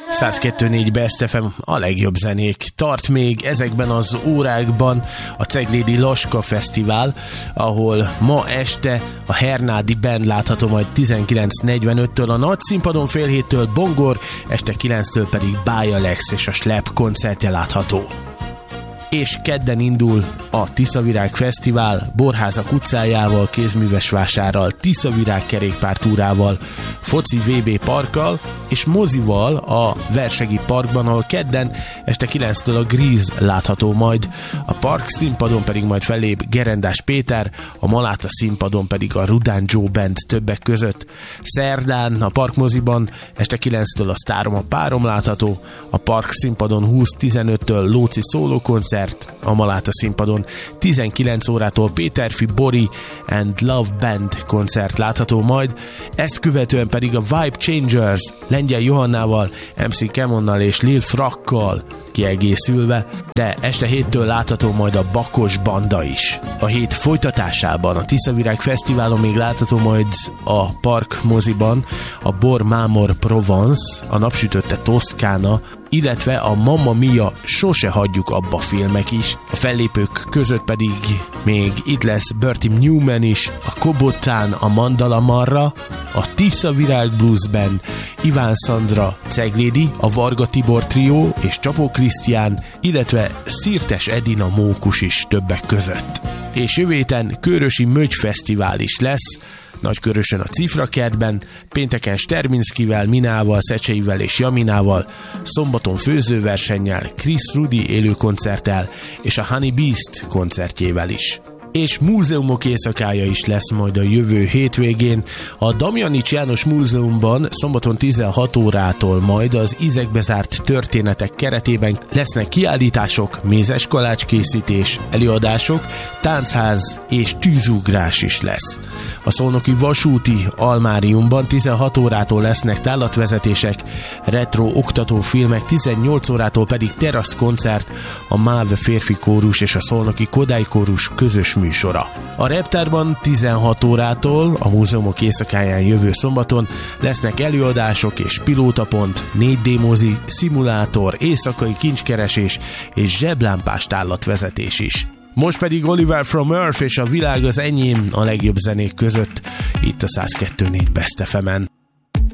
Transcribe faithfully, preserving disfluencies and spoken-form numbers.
száz kettő négy Best ef em, a legjobb zenék. Tart még ezekben az órákban a Ceglédi Laska Fesztivál, ahol ma este a Hernádi Band látható majd tizenkilenc negyvenöttől, a nagy színpadon fél héttől Bongor, este kilenctől pedig Bájalex és a Slep koncertje látható. És kedden indul a Tiszavirág Fesztivál Borházak utcájával, kézműves vásárral, Tiszavirág kerékpártúrával, foci vé bé parkkal és mozival a Versegi Parkban, ahol kedden este kilenctől a Grease látható majd. A park színpadon pedig majd fellép Gerendás Péter, a Maláta színpadon pedig a Rudán Joe Band többek között. Szerdán a parkmoziban este kilenctől a Sztárom a párom látható, a park színpadon húsz tizenöttől Lóci szólókoncert, a Maláta színpadon tizenkilenc órától Péterfi Bori and Love Band koncert látható majd, ezt követően pedig a Vibe Changers Lengyel Johannával, em cé Kemonnal és Lil Frakkal kiegészülve, de este héttől látható majd a Bakos Banda is. A hét folytatásában a Tiszavirág Fesztiválon még látható majd a Park moziban a Bor Mámor Provence, a Napsütötte Toszkána, illetve a Mamma Mia Sose hagyjuk abba filmek is. A fellépők között pedig még itt lesz Bertie Newman is, a Kobotán, a Mandala Marra, a Tiszavirág Blues Band, Iván Szandra Ceglédi, a Varga Tibor Trio és Csapó Krisztián, illetve Szirtes Edina Mókus is többek között. És jövő héten Kőrösi Mögy Fesztivál is lesz, Nagykörösön a Cifrakertben, pénteken Sterminszkivel, Minával, Szecseivel és Jaminával, szombaton főzőversennyel, Chris Rudi élőkoncerttel és a Honey Beast koncertjével is. És múzeumok éjszakája is lesz majd a jövő hétvégén. A Damjanics János Múzeumban szombaton tizenhat órától majd az ízekbe zárt történetek keretében lesznek kiállítások, mézes kalácskészítés, előadások, táncház és tűzugrás is lesz. A Szolnoki Vasúti Almáriumban tizenhat órától lesznek tállatvezetések, retro oktatófilmek, tizennyolc órától pedig teraszkoncert, a Máve férfi kórus és a Szolnoki Kodály kórus közös műsora. A Reptárban tizenhat órától a múzeumok éjszakáján jövő szombaton lesznek előadások és pilótapont, négy dé mozi, szimulátor, éjszakai kincskeresés és zseblámpás tállatvezetés is. Most pedig Oliver from Earth és a Világ az enyém a legjobb zenék között, itt a száz kettő négy Best ef emen.